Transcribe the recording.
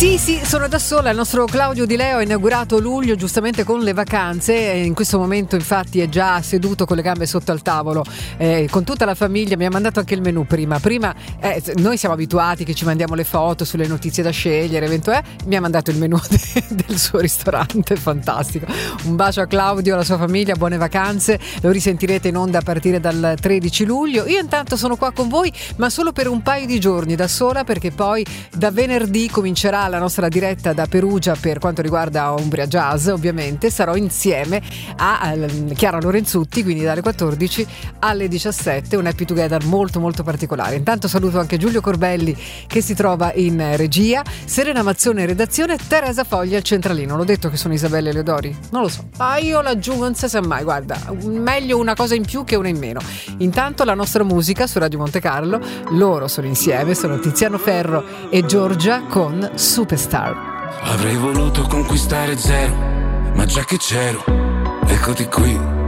Sì, sono da sola. Il nostro Claudio Di Leo ha inaugurato luglio giustamente con le vacanze. In questo momento infatti è già seduto con le gambe sotto al tavolo con tutta la famiglia. Mi ha mandato anche il menù prima noi siamo abituati che ci mandiamo le foto sulle notizie da scegliere, mi ha mandato il menù del suo ristorante, fantastico. Un bacio a Claudio, alla sua famiglia, buone vacanze. Lo risentirete in onda a partire dal 13 luglio. Io intanto sono qua con voi, ma solo per un paio di giorni da sola, perché poi da venerdì comincerà la nostra diretta da Perugia per quanto riguarda Umbria Jazz. Ovviamente sarò insieme a Chiara Lorenzutti, quindi dalle 14 alle 17, un happy together molto molto particolare. Intanto saluto anche Giulio Corbelli che si trova in regia, Serena Mazzone in redazione, Teresa Foglia al centralino. L'ho detto che sono Isabella Eleodori? Non lo so, io l'aggiungo, non si sa mai, guarda, meglio una cosa in più che una in meno. Intanto la nostra musica su Radio Monte Carlo, loro sono insieme, sono Tiziano Ferro e Giorgia con Superstar. Avrei voluto conquistare zero, ma già che c'ero, eccoti qui.